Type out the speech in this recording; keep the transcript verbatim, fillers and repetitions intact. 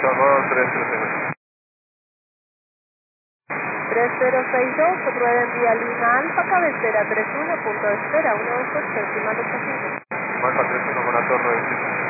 dos tres tres seis. tres cero seis dos, rueda en vía Lima Alfa, cabecera tres uno, punto de espera, uno dos ocho, estimado paciente. Alfa tres uno con la torre.